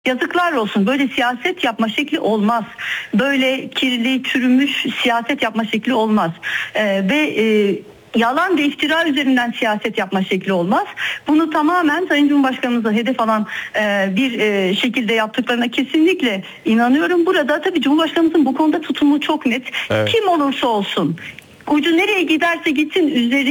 Yazıklar olsun, böyle siyaset yapma şekli olmaz. Böyle kirli, çürümüş siyaset yapma şekli olmaz. Yalan ve iftira üzerinden siyaset yapma şekli olmaz. Bunu tamamen Sayın Cumhurbaşkanımıza hedef alan bir şekilde yaptıklarına kesinlikle inanıyorum. Burada tabii Cumhurbaşkanımızın bu konuda tutumu çok net. Evet. Kim olursa olsun, ucu nereye giderse gitsin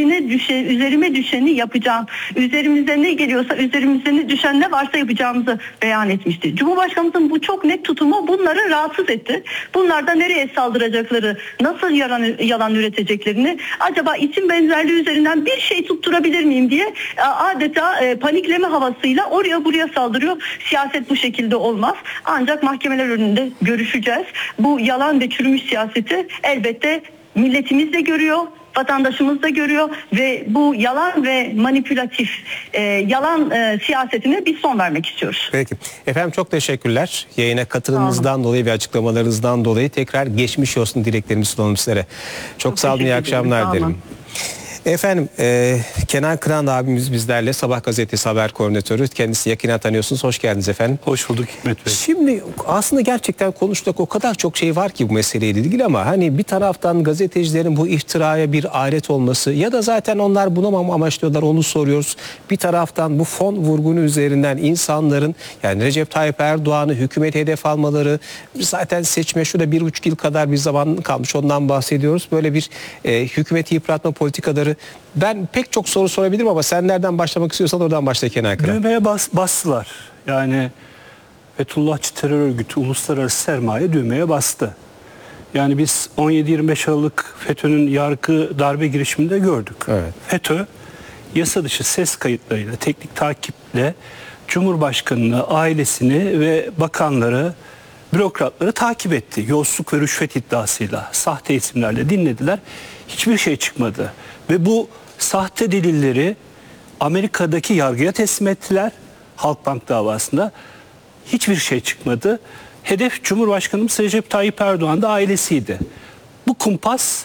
üzerime düşeni yapacağım. Üzerimize ne geliyorsa, üzerimize ne düşen ne varsa yapacağımızı beyan etmişti. Cumhurbaşkanımızın bu çok net tutumu bunları rahatsız etti. Bunlar da nereye saldıracakları, nasıl yalan üreteceklerini, acaba isim benzerliği üzerinden bir şey tutturabilir miyim diye adeta panikleme havasıyla oraya buraya saldırıyor. Siyaset bu şekilde olmaz. Ancak mahkemeler önünde görüşeceğiz. Bu yalan ve çürümüş siyaseti elbette milletimiz de görüyor, vatandaşımız da görüyor ve bu yalan ve manipülatif yalan siyasetine bir son vermek istiyoruz. Peki. Efendim çok teşekkürler. Yayına katılımınızdan dolayı ve açıklamalarınızdan dolayı tekrar geçmiş olsun dileklerimizi sunalım sizlere. Çok sağ olun, iyi akşamlar dilerim. Efendim Kenan Kıran abimiz bizlerle, Sabah gazetesi haber koordinatörü. Kendisi yakinen tanıyorsunuz. Hoş geldiniz efendim. Hoş bulduk Hikmet Bey. Şimdi aslında gerçekten konuşacak o kadar çok şey var ki bu meseleyle ilgili, ama hani bir taraftan gazetecilerin bu iftiraya bir alet olması ya da zaten onlar bunu mu amaçlıyorlar onu soruyoruz. Bir taraftan bu fon vurgunu üzerinden insanların, yani Recep Tayyip Erdoğan'ı hükümet hedef almaları, zaten seçime şurada 1,5 yıl kadar bir zaman kalmış, ondan bahsediyoruz. Böyle bir hükümeti yıpratma politikaları. Ben pek çok soru sorabilirim ama sen nereden başlamak istiyorsan oradan başla Kenan Kıran. Düğmeye bastılar. Yani Fethullahçı terör örgütü, uluslararası sermaye düğmeye bastı. Yani biz 17-25 Aralık FETÖ'nün yargı darbe girişiminde gördük. Evet. FETÖ yasa dışı ses kayıtlarıyla, teknik takiple Cumhurbaşkanı'nı, ailesini ve bakanları, bürokratları takip etti. Yolsuzluk ve rüşvet iddiasıyla, sahte isimlerle dinlediler. Hiçbir şey çıkmadı. Ve bu sahte delilleri Amerika'daki yargıya teslim ettiler. Halkbank davasında. Hiçbir şey çıkmadı. Hedef Cumhurbaşkanımız Recep Tayyip Erdoğan da ailesiydi. Bu kumpas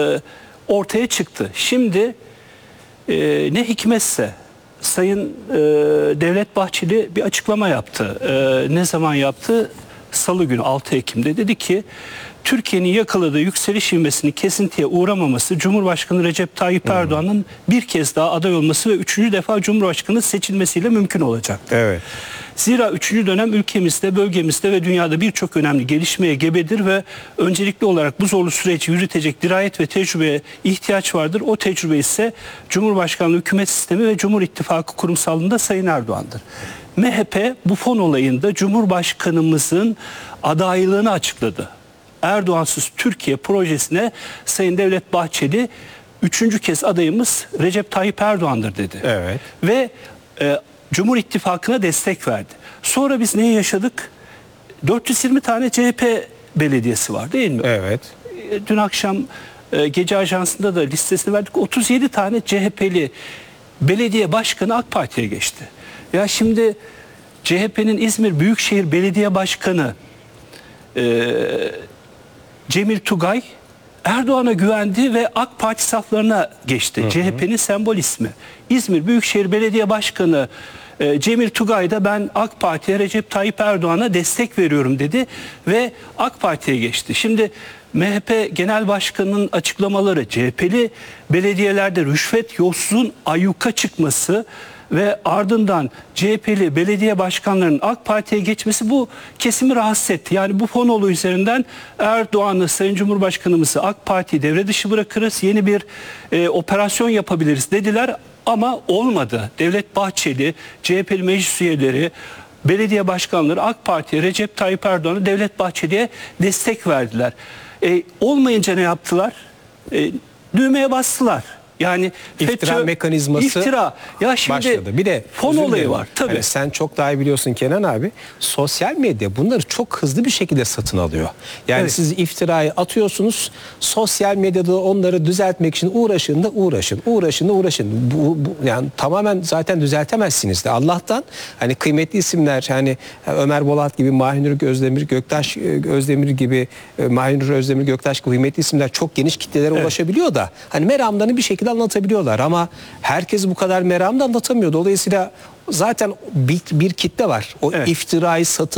ortaya çıktı. Şimdi ne hikmetse Sayın Devlet Bahçeli bir açıklama yaptı. Ne zaman yaptı? Salı günü 6 Ekim'de dedi ki Türkiye'nin yakaladığı yükseliş ivmesinin kesintiye uğramaması, Cumhurbaşkanı Recep Tayyip Erdoğan'ın bir kez daha aday olması ve 3. defa Cumhurbaşkanı seçilmesiyle mümkün olacak. Evet. Zira 3. dönem ülkemizde, bölgemizde ve dünyada birçok önemli gelişmeye gebedir ve öncelikli olarak bu zorlu süreci yürütecek dirayet ve tecrübeye ihtiyaç vardır. O tecrübe ise Cumhurbaşkanlığı hükümet sistemi ve Cumhur İttifakı kurumsallığında Sayın Erdoğan'dır. MHP bu fon olayında Cumhurbaşkanımızın adaylığını açıkladı. Erdoğansız Türkiye projesine Sayın Devlet Bahçeli 3. kez adayımız Recep Tayyip Erdoğan'dır dedi. Evet. Ve Cumhur İttifakı'na destek verdi. Sonra biz neyi yaşadık? 420 tane CHP belediyesi var değil mi? Evet. Dün akşam gece ajansında da listesini verdik. 37 tane CHP'li belediye başkanı AK Parti'ye geçti. Ya şimdi CHP'nin İzmir Büyükşehir Belediye Başkanı Cemil Tugay Erdoğan'a güvendi ve AK Parti saflarına geçti. CHP'nin sembol ismi. İzmir Büyükşehir Belediye Başkanı Cemil Tugay da ben AK Parti'ye, Recep Tayyip Erdoğan'a destek veriyorum dedi ve AK Parti'ye geçti. Şimdi MHP Genel Başkanı'nın açıklamaları, CHP'li belediyelerde rüşvet, yolsuzluğun ayyuka çıkması ve ardından CHP'li belediye başkanlarının AK Parti'ye geçmesi bu kesimi rahatsız etti. Yani bu fonoğlu üzerinden Erdoğan'ı, Sayın Cumhurbaşkanımızı, AK Parti'yi devre dışı bırakırız, yeni bir operasyon yapabiliriz dediler ama olmadı. Devlet Bahçeli, CHP'li meclis üyeleri, belediye başkanları AK Parti'ye, Recep Tayyip Erdoğan'a, Devlet Bahçeli'ye destek verdiler. Olmayınca ne yaptılar? Düğmeye bastılar. Yani İftira mekanizması ya şimdi başladı. Bir de fon olayı var. Tabii. Hani sen çok daha iyi biliyorsun Kenan abi. Sosyal medya bunları çok hızlı bir şekilde satın alıyor. Yani evet, siz iftirayı atıyorsunuz. Sosyal medyada onları düzeltmek için uğraşın da uğraşın. Bu yani tamamen zaten düzeltemezsiniz de. Allah'tan hani kıymetli isimler, hani Ömer Bolat gibi, Mahinur Özdemir, Göktaş Özdemir gibi, Mahinur Özdemir, Göktaş gibi kıymetli isimler çok geniş kitlelere ulaşabiliyor da hani meramlarını bir şekilde şekilde anlatabiliyorlar ama herkes bu kadar meramda anlatamıyor. Dolayısıyla zaten bir kitle var. O Evet. iftirayı satın